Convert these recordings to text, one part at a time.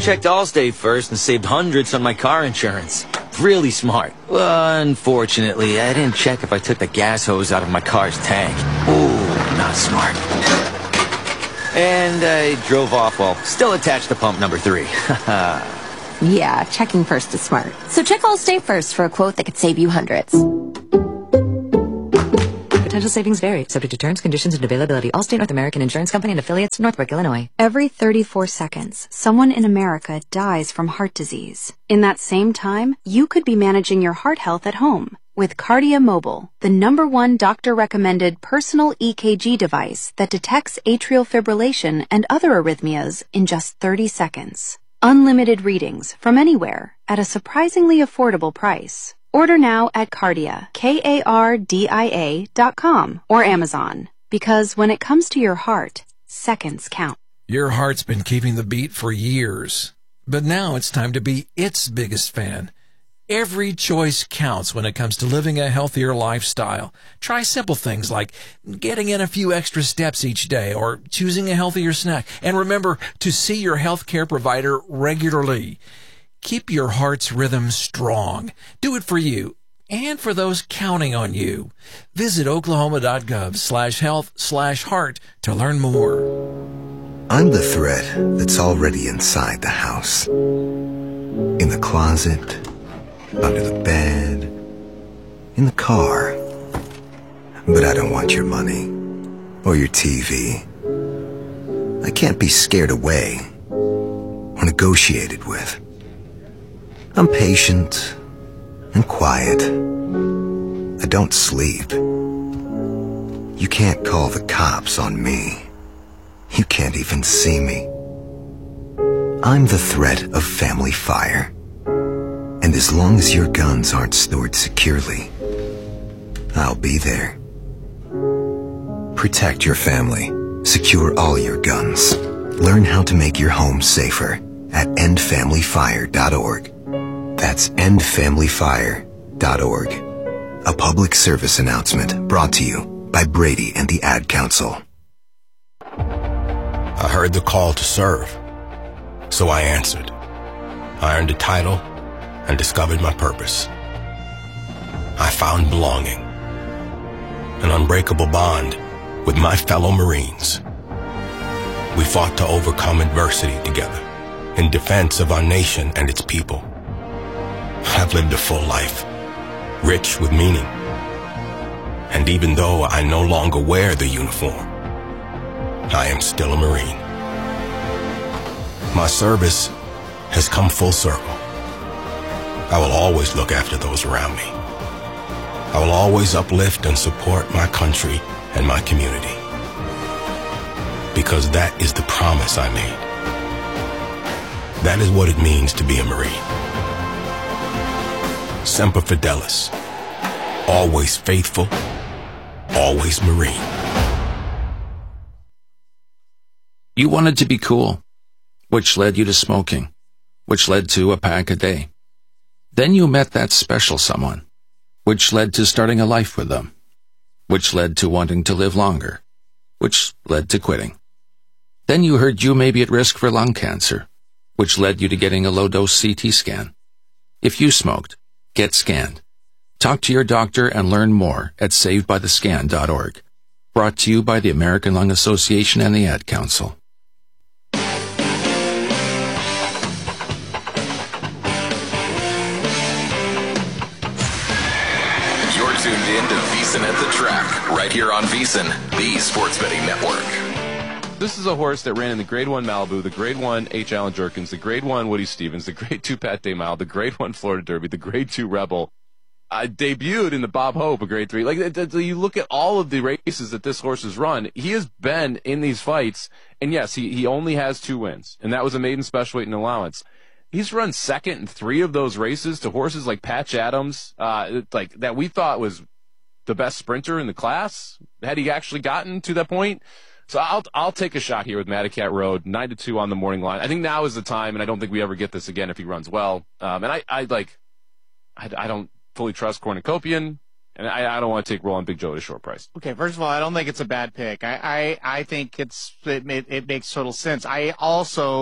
checked Allstate first and saved hundreds on my car insurance. Really smart. Unfortunately, I didn't check if I took the gas hose out of my car's tank. Ooh, not smart. And I drove off while still attached to pump number 3. Yeah, checking first is smart. So check Allstate first for a quote that could save you hundreds. Potential savings vary, subject to terms, conditions, and availability. Allstate North American Insurance Company and affiliates, Northbrook, Illinois. Every 34 seconds, someone in America dies from heart disease. In that same time, you could be managing your heart health at home with Cardia Mobile, the #1 doctor-recommended personal EKG device that detects atrial fibrillation and other arrhythmias in just 30 seconds. Unlimited readings from anywhere at a surprisingly affordable price. Order now at Cardia, KARDIA.com or Amazon. Because when it comes to your heart, seconds count. Your heart's been keeping the beat for years. But now it's time to be its biggest fan. Every choice counts when it comes to living a healthier lifestyle. Try simple things like getting in a few extra steps each day or choosing a healthier snack. And remember to see your healthcare provider regularly. Keep your heart's rhythm strong. Do it for you and for those counting on you. Visit oklahoma.gov/health/heart to learn more. I'm the thread that's already inside the house. In the closet, under the bed, in the car. But I don't want your money or your TV. I can't be scared away or negotiated with. I'm patient and quiet. I don't sleep. You can't call the cops on me. You can't even see me. I'm the threat of family fire. And as long as your guns aren't stored securely, I'll be there. Protect your family. Secure all your guns. Learn how to make your home safer at endfamilyfire.org. That's endfamilyfire.org. A public service announcement brought to you by Brady and the Ad Council. I heard the call to serve, so I answered. I earned a title and discovered my purpose. I found belonging, an unbreakable bond with my fellow Marines. We fought to overcome adversity together in defense of our nation and its people. I've lived a full life, rich with meaning. And even though I no longer wear the uniform, I am still a Marine. My service has come full circle. I will always look after those around me. I will always uplift and support my country and my community. Because that is the promise I made. That is what it means to be a Marine. Semper Fidelis. Always faithful, always Marine. You wanted to be cool, which led you to smoking, which led to a pack a day. Then you met that special someone, which led to starting a life with them, which led to wanting to live longer, which led to quitting. Then you heard you may be at risk for lung cancer, which led you to getting a low-dose CT scan. If you smoked, get scanned. Talk to your doctor and learn more at savedbythescan.org. Brought to you by the American Lung Association and the Ad Council. You're tuned in to VEASAN at the Track, right here on VEASAN, the Sports Betting Network. This is a horse that ran in the Grade 1 Malibu, the Grade 1 H. Allen Jerkins, the Grade 1 Woody Stevens, the Grade 2 Pat Day Mile, the Grade 1 Florida Derby, the Grade 2 Rebel. Debuted in the Bob Hope, a Grade 3. You look at all of the races that this horse has run, he has been in these fights, and yes, he only has 2 wins, and that was a maiden special weight and allowance. He's run second in 3 of those races to horses like Patch Adams, that we thought was the best sprinter in the class, had he actually gotten to that point. So I'll take a shot here with Madacat Road, 9-2 on the morning line. I think now is the time, and I don't think we ever get this again if he runs well. And I don't fully trust Cornucopian, and I don't want to take Roland Big Joe at a short price. Okay, first of all, I don't think it's a bad pick. I think it makes total sense. I also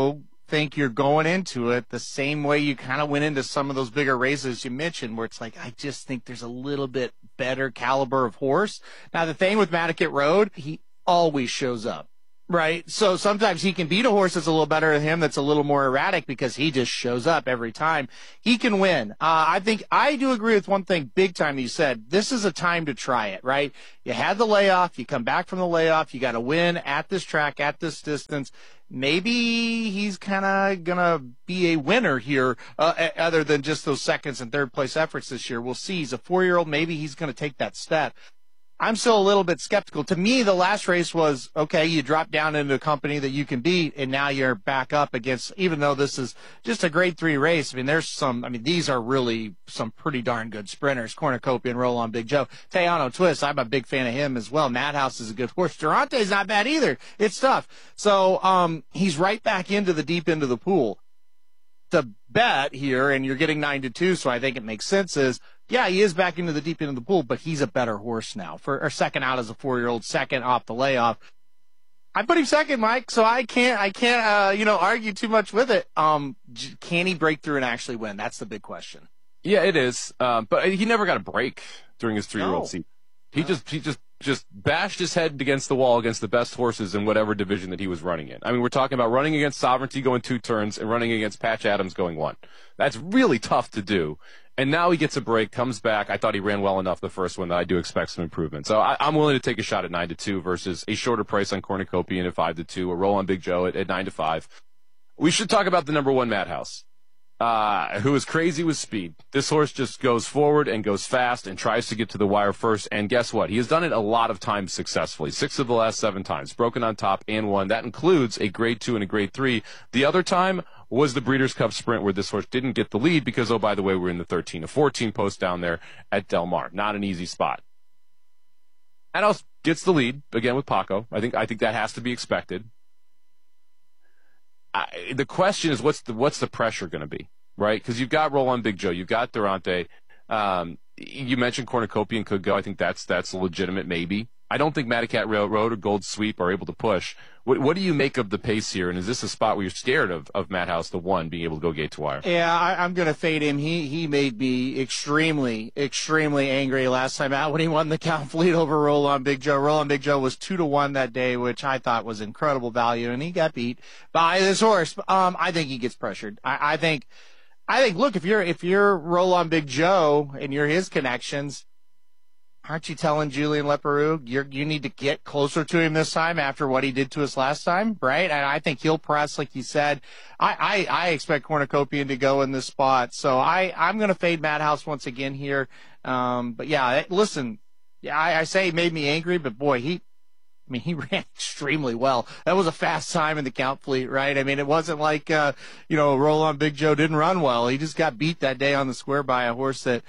think you're going into it the same way you kind of went into some of those bigger races you mentioned, where it's like, I just think there's a little bit better caliber of horse. Now, the thing with Mattocket Road, he always shows up. Right. So sometimes he can beat a horse that's a little better than him, that's a little more erratic, because he just shows up every time. He can win. I think I do agree with one thing big time that you said. This is a time to try it, right? You had the layoff. You come back from the layoff. You got to win at this track, at this distance. Maybe he's kind of going to be a winner here, other than just those seconds and third place efforts this year. We'll see. He's a 4-year-old. Maybe he's going to take that step. I'm still a little bit skeptical. To me, the last race was, okay, you drop down into a company that you can beat, and now you're back up against, even though this is just a grade 3 race, these are really some pretty darn good sprinters. Cornucopia and Roll On Big Joe. Tejano Twist, I'm a big fan of him as well. Madhouse is a good horse. Durante's not bad either. It's tough. So, he's right back into the deep end of the pool. The bet here, and you're getting 9-2, so I think it makes sense, is, yeah, he is back into the deep end of the pool, but he's a better horse now. For second out as a 4-year-old, second off the layoff. I put him second, Mike, so I can't argue too much with it. Can he break through and actually win? That's the big question. Yeah, it is. But he never got a break during his 3-year-old season. He just bashed his head against the wall against the best horses in whatever division that he was running in. I mean, we're talking about running against Sovereignty going 2 turns and running against Patch Adams going 1. That's really tough to do. And now he gets a break, comes back. I thought he ran well enough the first one that I do expect some improvement. So I'm willing to take a shot at 9-2 versus a shorter price on Cornucopia at 5-2, or Roll On Big Joe at 9-5. We should talk about the number 1 Madhouse, who is crazy with speed. This horse just goes forward and goes fast and tries to get to the wire first. And guess what? He has done it a lot of times successfully. 6 of the last 7 times. Broken on top and won. That includes a grade 2 and a grade 3. The other time was the Breeders' Cup Sprint, where this horse didn't get the lead because, oh, by the way, we're in the 13-14 post down there at Del Mar. Not an easy spot. Madhouse gets the lead, again with Paco. I think that has to be expected. The question is, what's the pressure going to be, right? Because you've got Roll On Big Joe, you've got Durante. You mentioned Cornucopia and could go. I think that's a legitimate maybe. I don't think Mattocket Road or Gold Sweep are able to push. What do you make of the pace here? And is this a spot where you're scared of Madhouse, the 1, being able to go gate to wire? Yeah, I'm going to fade him. He made me extremely, extremely angry last time out when he won the Count Fleet over Roll On Big Joe. Roll On Big Joe was 2-1 that day, which I thought was incredible value, and he got beat by this horse. I think he gets pressured. I think, look, if you're Roll On Big Joe and you're his connections, aren't you telling Julian Leparoux you need to get closer to him this time after what he did to us last time, right? And I think he'll press, like you said. I expect Cornucopian to go in this spot, so I'm going to fade Madhouse once again here. But yeah, listen, I say he made me angry, but boy, he ran extremely well. That was a fast time in the Count Fleet, right? I mean, it wasn't like, Roll On Big Joe didn't run well. He just got beat that day on the square by a horse that,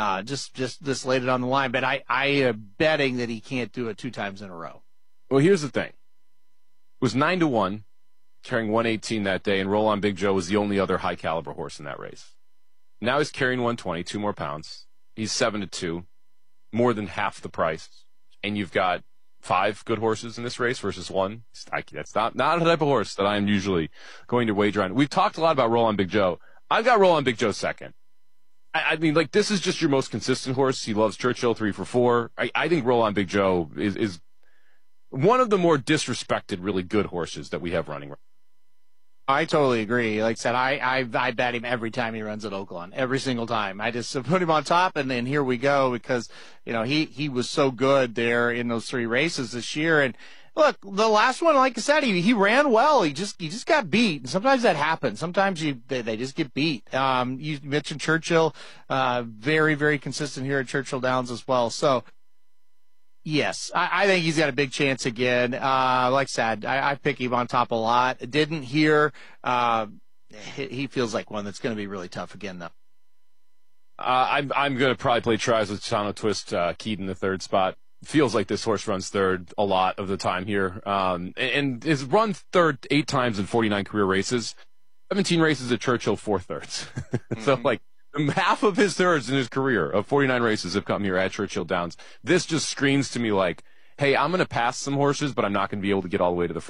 just laid it on the line. But I am betting that he can't do it 2 times in a row. Well, here's the thing. It was 9-1, carrying 118 that day, and Roll On Big Joe was the only other high caliber horse in that race. Now he's carrying 120, 2 more pounds. He's 7-2, more than half the price. And you've got 5 good horses in this race versus 1. That's not the type of horse that I'm usually going to wager on. We've talked a lot about Roll On Big Joe. I've got Roll On Big Joe second. I mean, this is just your most consistent horse. He loves Churchill 3 for 4. I think Roll On Big Joe is one of the more disrespected, really good horses that we have running. I totally agree. Like I said, I bet him every time he runs at Oaklawn. Every single time. I just put him on top, and then here we go, because, he was so good there in those 3 races this year. And look, the last one, like I said, he ran well. He just got beat. And sometimes that happens. Sometimes they just get beat. You mentioned Churchill, very, very consistent here at Churchill Downs as well. So, yes, I think he's got a big chance again. Like I said, I pick him on top a lot. Didn't hear. He feels like one that's going to be really tough again, though. I'm going to probably play tries with Tejano Twist, keyed in the 3rd spot. Feels like this horse runs 3rd a lot of the time here. And has run 3rd 8 times in 49 career races. 17 races at Churchill, 4 thirds. So, half of his thirds in his career of 49 races have come here at Churchill Downs. This just screams to me like, hey, I'm going to pass some horses, but I'm not going to be able to get all the way to the front.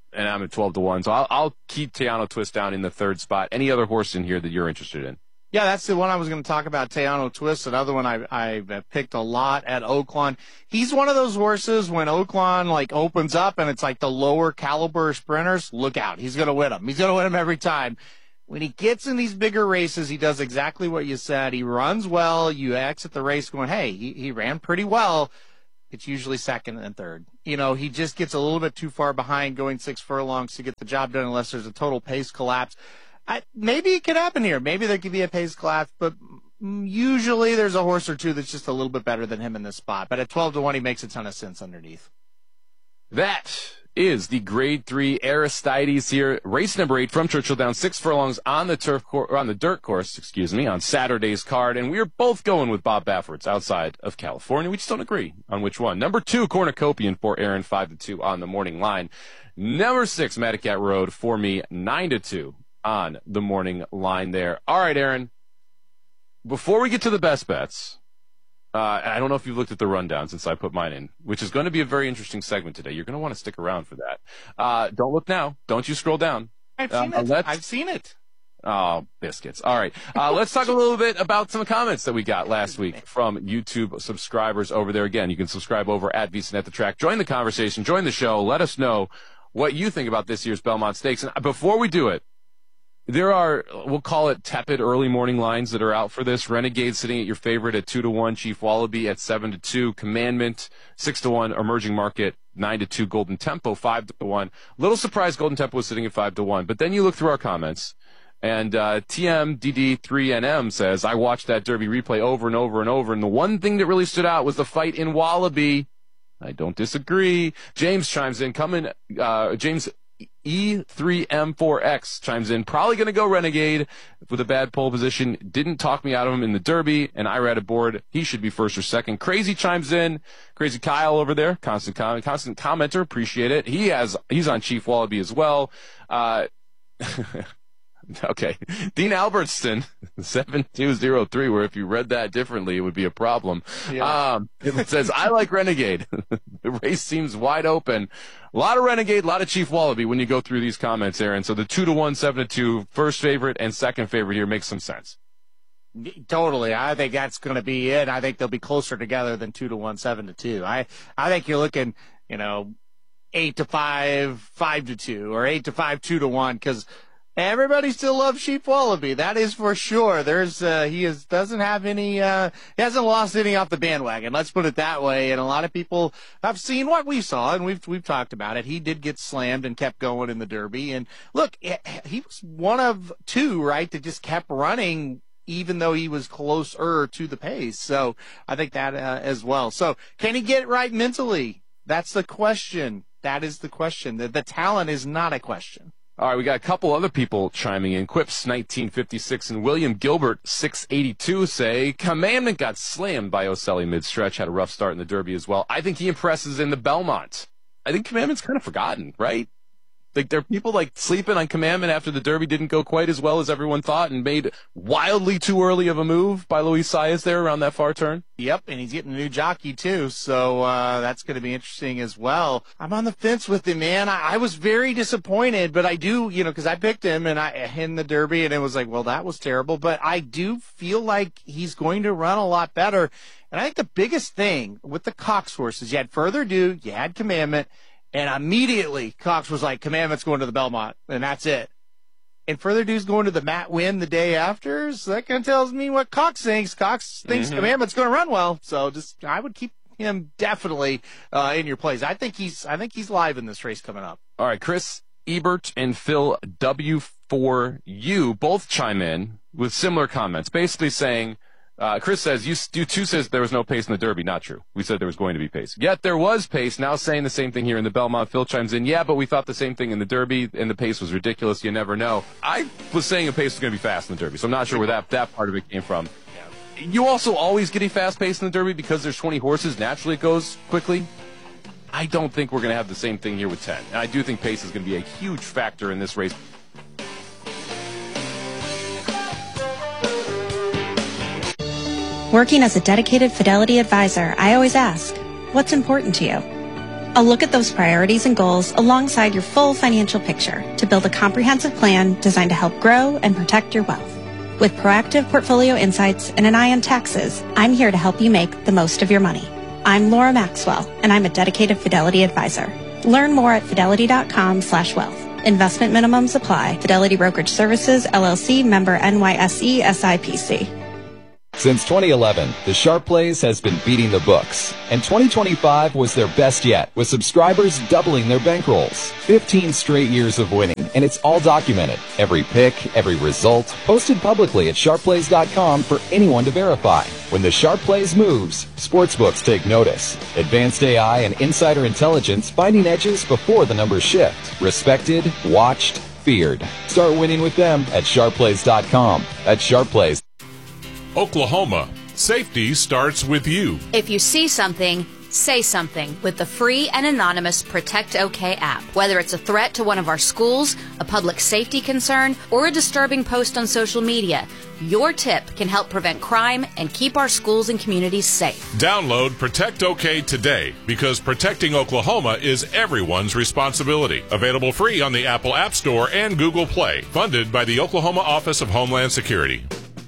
and I'm at 12-1. So I'll keep Teano Twist down in the third spot. Any other horse in here that you're interested in? Yeah, that's the one I was going to talk about, Teano Twist. Another one I've picked a lot at Oaklawn. He's one of those horses when Oaklawn opens up and it's like the lower caliber sprinters, look out. He's going to win them. He's going to win them every time. When he gets in these bigger races, he does exactly what you said. He runs well. You exit the race going, hey, he ran pretty well. It's usually second and third. He just gets a little bit too far behind going 6 furlongs to get the job done unless there's a total pace collapse. Maybe it could happen here. Maybe there could be a pace collapse, but usually there's a horse or two that's just a little bit better than him in this spot. But at 12-1, he makes a ton of sense underneath. That is the Grade 3 Aristides here. Race number 8 from Churchill Downs, 6 furlongs on the dirt course, on Saturday's card. And we are both going with Bob Baffert's outside of California. We just don't agree on which one. Number 2, Cornucopian for Aaron, 5-2 on the morning line. Number 6, Madacat Road for me, 9-2. On the morning line there. All right, Aaron, before we get to the best bets, I don't know if you've looked at the rundown since I put mine in, which is going to be a very interesting segment today. You're going to want to stick around for that. Don't look now. Don't you scroll down. I've seen it. Oh, biscuits. All right. Let's talk a little bit about some comments that we got last week from YouTube subscribers over there. Again, you can subscribe over at VSiN at the Track. Join the conversation. Join the show. Let us know what you think about this year's Belmont Stakes. And before we do it, there are, we'll call it tepid early morning lines that are out for this. Renegade sitting at your favorite at 2-1. Chief Wallaby at 7-2. Commandment 6-1. Emerging Market 9-2. Golden Tempo 5-1. Little surprised Golden Tempo was sitting at 5-1. But then you look through our comments, and TMDD3NM says, I watched that Derby replay over and over and over, and the one thing that really stood out was the fight in Wallaby. I don't disagree. James chimes in. James E3M4X chimes in, probably going to go Renegade with a bad pole position. Didn't talk me out of him in the Derby, and Irad aboard. He should be first or second. Crazy chimes in. Crazy Kyle over there, constant commenter. Appreciate it. He's on Chief Wallaby as well. Okay. Dean Albertson, 7203, where if you read that differently, it would be a problem. Yeah. It says, I like Renegade. The race seems wide open. A lot of Renegade, a lot of Chief Wallaby when you go through these comments, Aaron. So the 2-1, 7-2, first favorite and second favorite here makes some sense. Totally. I think that's going to be it. I think they'll be closer together than 2-1, 7-2. I think you're looking, 8-5, 5-2, or 8-5, 2-1, because everybody still loves Chief Wallaby. That is for sure. He hasn't lost any off the bandwagon. Let's put it that way. And a lot of people have seen what we saw, and we've talked about it. He did get slammed and kept going in the Derby. And look, he was one of two, right, that just kept running even though he was closer to the pace. So I think that as well. So can he get it right mentally? That's the question. That is the question. The talent is not a question. All right, we got a couple other people chiming in. Quips 1956 and William Gilbert 682 say, Commandment got slammed by Oselli mid-stretch, had a rough start in the Derby as well. I think he impresses in the Belmont. I think Commandment's kind of forgotten, right? Like, there are people sleeping on Commandment after the Derby didn't go quite as well as everyone thought and made wildly too early of a move by Luis Saez there around that far turn. Yep, and he's getting a new jockey too, so that's going to be interesting as well. I'm on the fence with him, man. I was very disappointed, but I do, because I picked him in the Derby, and it was like, well, that was terrible. But I do feel like he's going to run a lot better. And I think the biggest thing with the Cox horses, you had Further Ado, you had Commandment, and immediately Cox was like, Commandment's going to the Belmont, and that's it. And Further Ado's going to the Matt Winn the day after, so that kind of tells me what Cox thinks. Cox thinks Commandment's going to run well, so I would keep him definitely in your plays. I think he's live in this race coming up. All right, Chris Ebert and Phil W4U both chime in with similar comments, basically saying, Chris says, you two says there was no pace in the Derby. Not true. We said there was going to be pace. Yet there was pace. Now saying the same thing here in the Belmont. Phil chimes in, yeah, but we thought the same thing in the Derby, and the pace was ridiculous. You never know. I was saying the pace was going to be fast in the Derby, so I'm not sure where that part of it came from. You also always get a fast pace in the Derby because there's 20 horses. Naturally, it goes quickly. I don't think we're going to have the same thing here with 10. And I do think pace is going to be a huge factor in this race. Working as a dedicated Fidelity advisor, I always ask, what's important to you? I'll look at those priorities and goals alongside your full financial picture to build a comprehensive plan designed to help grow and protect your wealth. With proactive portfolio insights and an eye on taxes, I'm here to help you make the most of your money. I'm Laura Maxwell, and I'm a dedicated Fidelity advisor. Learn more at fidelity.com/wealth. Investment minimums apply. Fidelity Brokerage Services, LLC, member NYSE, SIPC. Since 2011, the Sharp Plays has been beating the books, and 2025 was their best yet, with subscribers doubling their bankrolls. 15 straight years of winning, and it's all documented. Every pick, every result, posted publicly at sharpplays.com for anyone to verify. When the Sharp Plays moves, sportsbooks take notice. Advanced AI and insider intelligence finding edges before the numbers shift. Respected, watched, feared. Start winning with them at sharpplays.com. At Sharp Plays. Oklahoma, safety starts with you. If you see something, say something with the free and anonymous Protect OK app. Whether it's a threat to one of our schools, a public safety concern, or a disturbing post on social media, your tip can help prevent crime and keep our schools and communities safe. Download Protect OK today, because protecting Oklahoma is everyone's responsibility. Available free on the Apple App Store and Google Play. Funded by the Oklahoma Office of Homeland Security.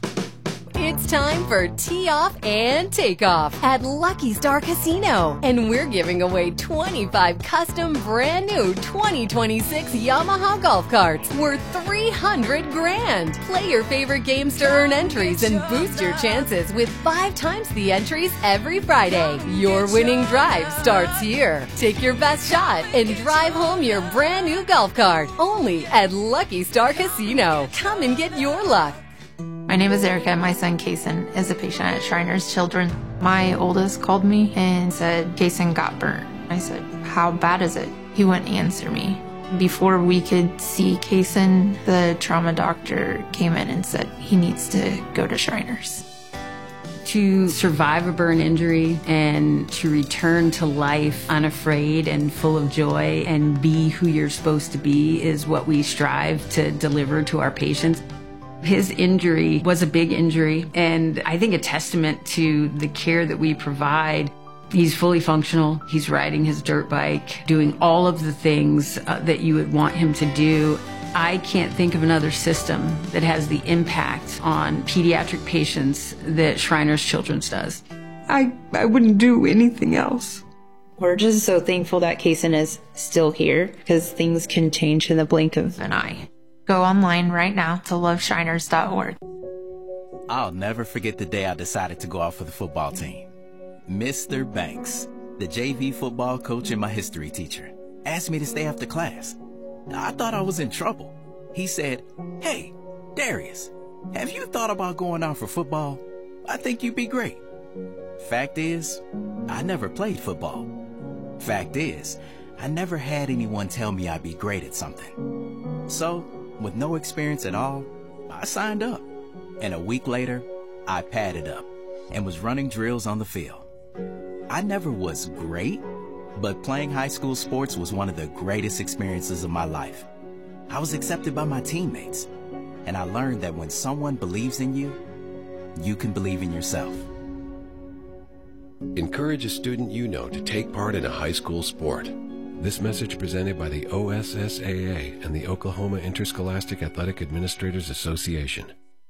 It's time for Tee Off and Takeoff at Lucky Star Casino. And we're giving away 25 custom brand new 2026 Yamaha golf carts worth $300,000. Play your favorite games to earn entries and boost your chances with 5 times the entries every Friday. Your winning drive starts here. Take your best shot and drive home your brand new golf cart. Only at Lucky Star Casino. Come and get your luck. My name is Erica. My son, Kason, is a patient at Shriners Children. My oldest called me and said, Kason got burnt. I said, how bad is it? He wouldn't answer me. Before we could see Kason, the trauma doctor came in and said he needs to go to Shriners. To survive a burn injury and to return to life unafraid and full of joy and be who you're supposed to be is what we strive to deliver to our patients. His injury was a big injury, and I think a testament to the care that we provide. He's fully functional. He's riding his dirt bike, doing all of the things that you would want him to do. I can't think of another system that has the impact on pediatric patients that Shriners Children's does. I wouldn't do anything else. We're just so thankful that Kason is still here, because things can change in the blink of an eye. Go online right now to loveshriners.org. I'll never forget the day I decided to go out for the football team. Mr. Banks, the JV football coach and my history teacher, asked me to stay after class. I thought I was in trouble. He said, "Hey, Darius, have you thought about going out for football? I think you'd be great." Fact is, I never played football. Fact is, I never had anyone tell me I'd be great at something. So, with no experience at all, I signed up. And a week later, I padded up and was running drills on the field. I never was great, but playing high school sports was one of the greatest experiences of my life. I was accepted by my teammates, and I learned that when someone believes in you, you can believe in yourself. Encourage a student you know to take part in a high school sport. This message presented by the OSSAA and the Oklahoma Interscholastic Athletic Administrators Association.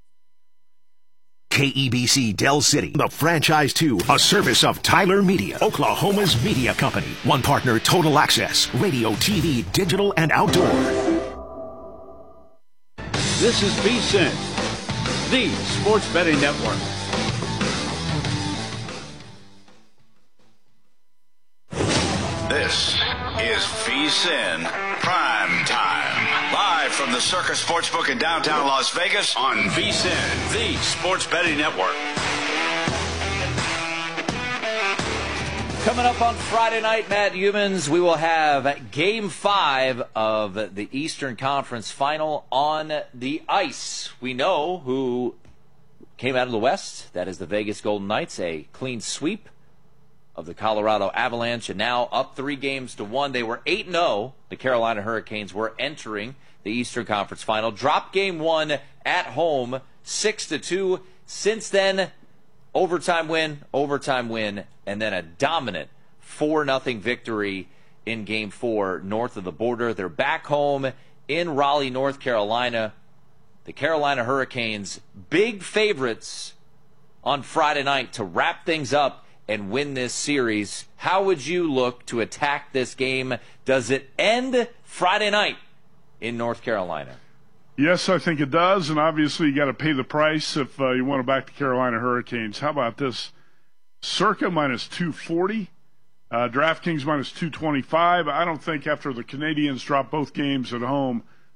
KEBC Del City, the franchise 2, a service of Tyler Media, Oklahoma's media company. One partner, Total Access, radio, TV, digital, and outdoor. This is VSiN, the sports betting network. This is VSiN Prime Time. Live from the Circus Sportsbook in downtown Las Vegas on VSiN, the sports betting network. Coming up on Friday night, Matt Humans, we will have Game 5 of the Eastern Conference Final on the ice. We know who came out of the West. That is the Vegas Golden Knights, a clean sweep of the Colorado Avalanche, and now up 3-1. They were 8-0. The Carolina Hurricanes were entering the Eastern Conference Final. Dropped Game 1 at home, 6-2. Since then, overtime win, and then a dominant 4-0 victory in Game 4 north of the border. They're back home in Raleigh, North Carolina. The Carolina Hurricanes, big favorites on Friday night to wrap things up and win this series. How would you look to attack this game? Does it end Friday night in North Carolina? Yes, I think it does, and obviously you got to pay the price if you want to back the Carolina Hurricanes. How about this? Circa minus 240, DraftKings minus 225. I don't think after the Canadians dropped both games at home